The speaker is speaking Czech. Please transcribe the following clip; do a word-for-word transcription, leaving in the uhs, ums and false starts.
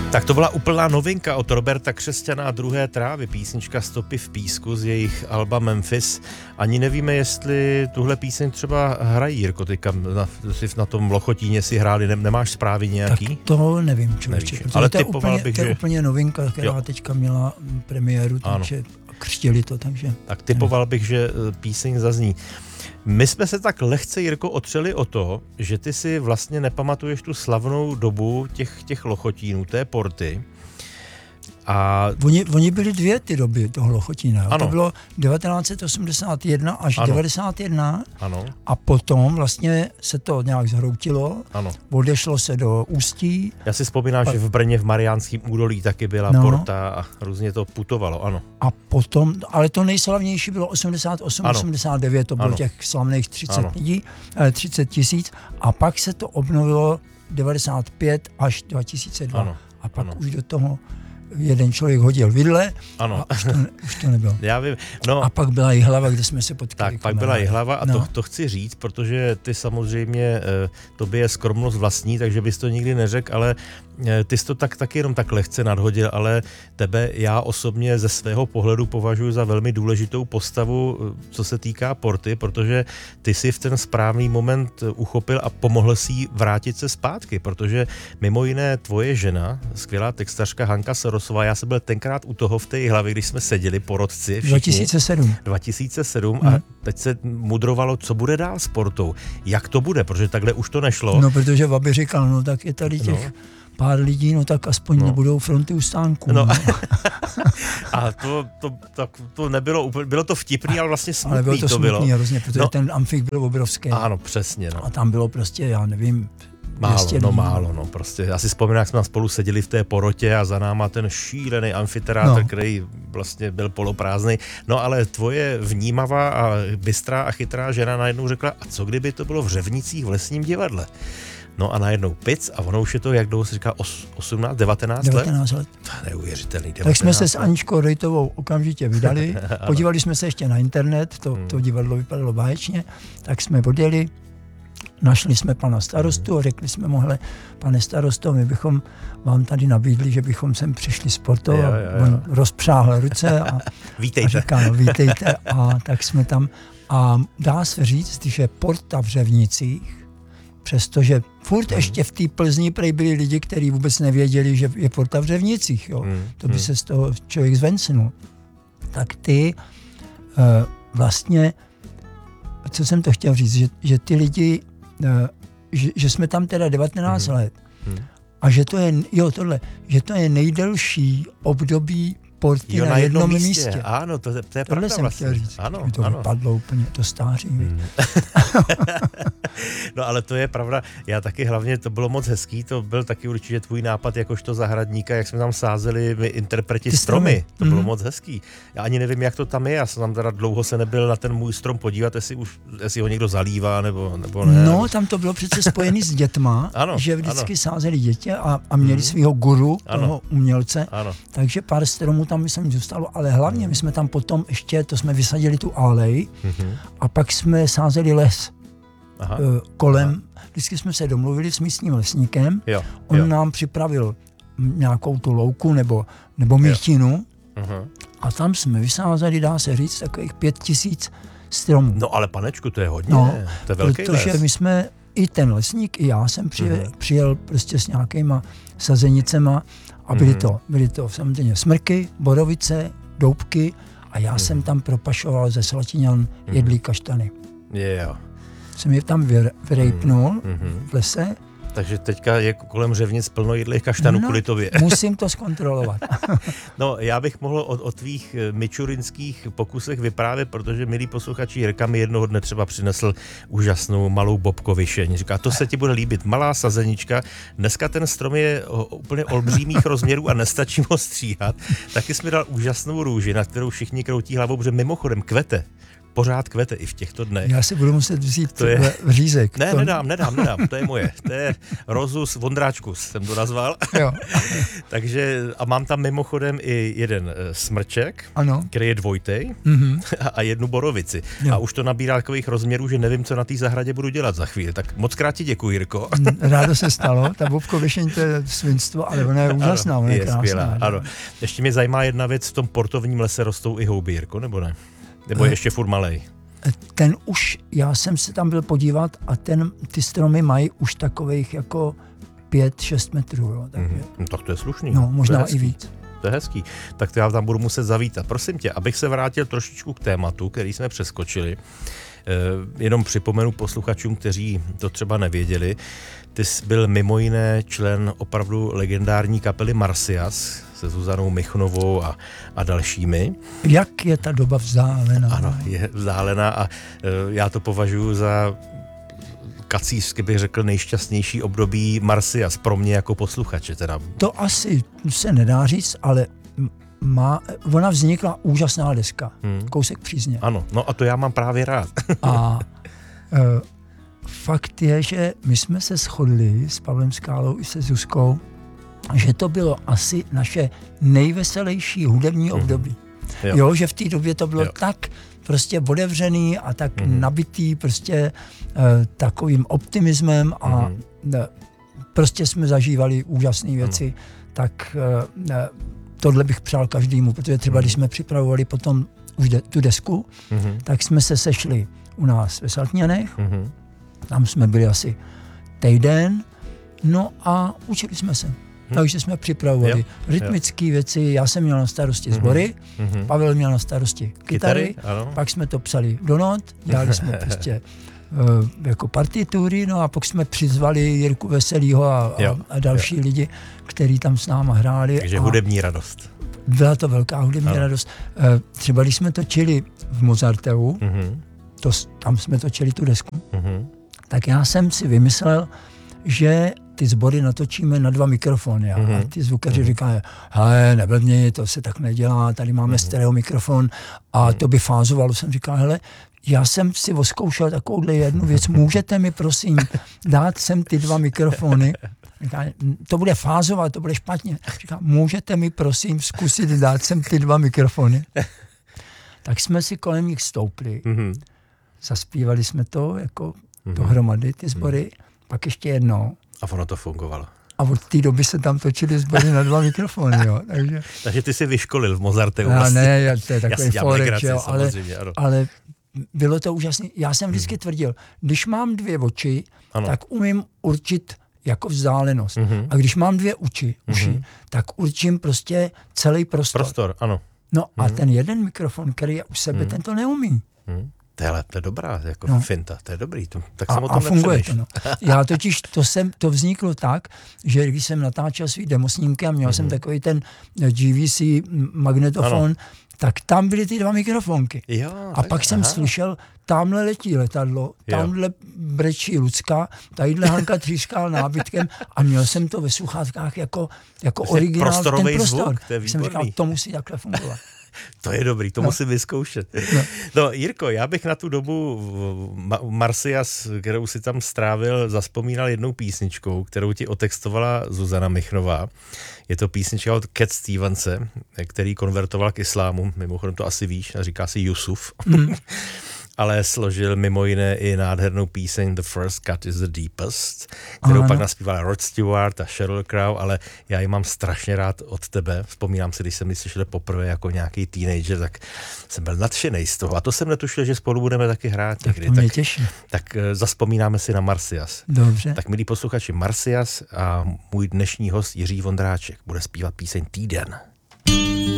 Tak to byla úplná novinka od Roberta Křesťana a Druhé trávy, písnička Stopy v písku z jejich alba Memphis. Ani nevíme, jestli tuhle píseň třeba hrají, Jirko, teďka na, na tom Lochotíně si hráli, ne, nemáš zprávy nějaký? Tak to nevím, člověče. Ale to je typoval úplně, bych, to je že... úplně novinka, která jo. teďka měla premiéru, takže křtili to, takže... Tak typoval bych, že píseň zazní. My jsme se tak lehce, Jirko, otřeli o to, že ty si vlastně nepamatuješ tu slavnou dobu těch, těch Lochotínů, té porty. A... Oni, oni byli dvě ty doby toho Lochotína. Ano. To bylo devatenáct set osmdesát jedna až ano. devadesát jedna Ano. a potom vlastně se to nějak zhroutilo, Ano. odešlo se do Ústí. Já si vzpomínám, a... že v Brně v Mariánském údolí taky byla no. porta a různě to putovalo, ano. A potom, ale to nejslavnější bylo osmdesát osm osmdesát devět, to bylo ano. těch slavných třicet lidí, třicet tisíc a pak se to obnovilo devadesát pět až dva tisíce dva. Ano. A pak ano. už do toho jeden člověk hodil vidle ano. a už to, už to nebylo. Já vím. No, a pak byla Jihlava, kde jsme se potkali. Tak, pak byla Jihlava a no. to, to chci říct, protože ty samozřejmě, tobě je skromnost vlastní, takže bys to nikdy neřekl, ale ty jsi to tak, taky jenom tak lehce nadhodil, ale tebe já osobně ze svého pohledu považuji za velmi důležitou postavu, co se týká porty, protože ty si v ten správný moment uchopil a pomohl si jí vrátit se zpátky, protože mimo jiné tvoje žena, skvělá textařka Hanka Sorosová, já jsem byl tenkrát u toho v té Jihlavě, když jsme seděli porodci všichni. dva tisíce sedm. dva tisíce sedm hmm. a teď se mudrovalo, co bude dál s portou. Jak to bude, protože takhle už to nešlo. No, protože Babi říkal, no tak je tady těch no. pár lidí, no tak aspoň no. nebudou fronty u stánku. No. No. A to, to, tak, to nebylo úplně, bylo to vtipný, ale vlastně smutný ale bylo to, to smutný, bylo. Hrozně, protože no. ten amfik byl obrovský. Ano, přesně. No. A tam bylo prostě, já nevím, Málo, no málo, no prostě. Já si vzpomínám, jak jsme tam spolu seděli v té porotě a za náma ten šílený amfiteátr, no. který vlastně byl poloprázdnej. No ale tvoje vnímavá a bystrá a chytrá žena najednou řekla, a co kdyby to bylo v Řevnicích v Lesním divadle? No a najednou pic a ono už je to, jak dlouho se říká, osmnáct, devatenáct let? devatenáct let. To je neuvěřitelný. devatenáct tak jsme se s Aničkou Rejtovou okamžitě vydali, podívali jsme se ještě na internet, to, hmm. to divadlo vypadalo báječně, tak jsme odjeli. Našli jsme pana starostu a řekli jsme mohle, pane starosto, my bychom vám tady nabídli, že bychom sem přišli sportovat. Jo, jo, jo. On rozpřáhl ruce a, a říkal, vítejte. A tak jsme tam. A dá se říct, že porta v Řevnicích, přestože furt hmm. ještě v té Plzni prej byli lidi, kteří vůbec nevěděli, že je porta v Řevnicích. Jo. Hmm. To by hmm. se z toho člověk zvencnul. Tak ty uh, vlastně, co jsem to chtěl říct, že, že ty lidi Že, že jsme tam teda devatenáct hmm. let hmm. a že to je, jo tohle, že to je nejdelší období porty jo, na, na jednom místě. místě. Ano, to, to je tohle pravda jsem vlastně. chtěl říct, ano, mi to ano. vypadlo úplně, to stáří. Hmm. No ale to je pravda, já taky hlavně, to bylo moc hezký, to byl taky určitě tvůj nápad jakožto zahradníka, jak jsme tam sázeli my interpreti stromy. stromy, to mm. bylo moc hezký. Já ani nevím, jak to tam je, já jsem tam teda dlouho se nebyl na ten můj strom podívat, jestli, už, jestli ho někdo zalívá, nebo, nebo ne. No, tam to bylo přece spojený s dětma, ano, že vždycky ano. sázeli dětě a, a měli mm. svého guru, ano. toho umělce, ano. takže pár stromů tam myslím zůstalo, ale hlavně my jsme tam potom ještě, to jsme vysadili tu alej mm-hmm. a pak jsme sázeli les. Aha. kolem, Aha. vždycky jsme se domluvili s místním lesníkem, jo, on jo. nám připravil nějakou tu louku nebo, nebo míchinu uh-huh. a tam jsme vysázeli, dá se říct, takových pět tisíc stromů. No ale panečku, to je hodně, no, to je velký protože les. my jsme, i ten lesník, i já jsem přijel, uh-huh. přijel prostě s nějakýma sazenicema a byly, uh-huh. to, byly to samozřejmě smrky, borovice, doubky a já uh-huh. jsem tam propašoval ze Slatiňan uh-huh. jedlí kaštany. Jo. Jsem je tam vyrejpnul mm-hmm. v lese. Takže teďka je kolem Řevnic plno jedlých kaštanů no, kvůli tobě. Musím to zkontrolovat. No, já bych mohl o, o tvých mičurinských pokusech vyprávět, protože milí posluchači, Jirka mi jednoho dne třeba přinesl úžasnou malou bobkovišeň. Říká, to se ti bude líbit, malá sazenička. Dneska ten strom je úplně olbřímých rozměrů a nestačí ho stříhat. Taky jsi mi dal úžasnou růži, na kterou všichni kroutí hlavou, protože mimochodem kvete pořád kvete i v těchto dnech. Já si budu muset vzít to je... řízek. Ne, to... nedám, nedám, nedám, to je moje. To je Rozus Vondráčkus, jsem to nazval. Jo. Takže a mám tam mimochodem i jeden smrček, ano. který je dvojtej mm-hmm. a jednu borovici. Jo. A už to nabírá takových rozměrů, že nevím, co na té zahradě budu dělat za chvíli. Tak moc krát ti děkuji, Jirko. Rádo se stalo, ta bobkověšeň to je svinstvo, ale ona je úžasná, ona je, je krásná. Skvělá, ano. Ještě mě zajímá jedna věc, v tom portovním lese rostou i houby, Jirko, nebo ne? Nebo je ještě furt malej? Ten už, já jsem se tam byl podívat a ten, ty stromy mají už takových jako pět šest metrů. Jo, takže... mm, no, tak to je slušný. No, možná i víc. To je hezký. Tak to já tam budu muset zavítat. Prosím tě, abych se vrátil trošičku k tématu, který jsme přeskočili. Eh, jenom připomenu posluchačům, kteří to třeba nevěděli. Ty jsi byl mimo jiné člen opravdu legendární kapely Marsyas se Zuzanou Michnovou a, a dalšími. Jak je ta doba vzdálená? Ano, je vzdálená a eh, já to považuji za kacířsky bych řekl nejšťastnější období Marsyas pro mě jako posluchače. Teda. To asi se nedá říct, ale má, ona vznikla úžasná deska. Hmm. Kousek přízně. Ano, no a to já mám právě rád. A e, fakt je, že my jsme se shodli s Pavlem Skálou i se Zuzkou, že to bylo asi naše nejveselější hudební hmm. období. Jo. jo, že v té době to bylo jo. tak prostě otevřený a tak mm-hmm. nabitý prostě e, takovým optimismem a mm-hmm. ne, prostě jsme zažívali úžasné věci, mm. tak e, tohle bych přál každému, protože třeba mm-hmm. když jsme připravovali potom už de, tu desku, mm-hmm. tak jsme se sešli u nás ve Saltňanech, mm-hmm. tam jsme byli asi týden, no a učili jsme se. Hmm. Takže jsme připravovali jo, rytmické věci, já jsem měl na starosti sbory, mm-hmm. Pavel měl na starosti kytary, kytary, pak jsme to psali do not, dělali jsme prostě uh, jako partitury, no a pak jsme přizvali Jirku Veselýho a, a, a další jo. lidi, kteří tam s náma hráli. Takže hudební radost. Byla to velká hudební ano. radost. Uh, třeba když jsme točili v Mozarteu, mm-hmm. to, tam jsme točili tu desku, mm-hmm. tak já jsem si vymyslel, že ty sbory natočíme na dva mikrofony. Mm-hmm. A ty zvukaři mm-hmm. říkají, hele, neblbni, to se tak nedělá, tady máme mm-hmm. stereo mikrofon a mm-hmm. to by fázovalo. Jsem říkal, hele, já jsem si oskoušel takovouhle jednu věc, můžete mi prosím dát sem ty dva mikrofony? Říká, to bude fázovat, to bude špatně. Říká, můžete mi prosím zkusit dát sem ty dva mikrofony? Tak jsme si kolem nich stoupli, mm-hmm. zaspívali jsme to jako mm-hmm. dohromady, ty sbory, mm-hmm. pak ještě jednou. A ono to fungovalo. A od té doby se tam točili sbory na dva mikrofony, jo. Takže, Takže ty jsi vyškolil v Mozarteu. Já ne, to je takový forek, jo, ale, ano. ale bylo to úžasné. Já jsem vždycky hmm. tvrdil, když mám dvě oči, ano. tak umím určit jako vzdálenost. Mm-hmm. A když mám dvě uči, uši, mm-hmm. tak určím prostě celý prostor. Prostor, ano. No mm-hmm. a ten jeden mikrofon, který je u sebe, mm-hmm. ten to neumí. Mm-hmm. Tohle, to je dobrá, jako no. finta, to je dobrý. To, tak jsem a, o tom a funguje to, no. Já totiž, to, jsem, to vzniklo tak, že když jsem natáčel svý demosnímky a měl mm-hmm. jsem takový ten G V C magnetofon, ano. tak tam byly ty dva mikrofonky. Jo, a pak aha. jsem slyšel, tamhle letí letadlo, tamhle jo. brečí Lucka, tadyhle Hanka tříská nábytkem a měl jsem to ve sluchátkách jako, jako originál, ten prostor. Zvuk, to je jsem říkal, to musí takhle fungovat. To je dobrý, to no. musím vyzkoušet. No. no Jirko, já bych na tu dobu Marsyas, kterou si tam strávil, zazpomínal jednou písničkou, kterou ti otextovala Zuzana Michnová. Je to písnička od Cat Stevense, který konvertoval k islámu, mimochodem to asi víš, a říká si Yusuf. Mm. Ale složil mimo jiné i nádhernou píseň The First Cut is the Deepest, kterou ano. pak naspívala Rod Stewart a Sheryl Crow, ale já ji mám strašně rád od tebe. Vzpomínám si, když jsem ji slyšel poprvé jako nějaký teenager, tak jsem byl nadšenej z toho. A to jsem netušil, že spolu budeme taky hrát někdy. Tak to mě těší. Tak uh, zazpomínáme si na Marsyas. Dobře. Tak milí posluchači, Marsyas a můj dnešní host Jiří Vondráček bude zpívat píseň Týden.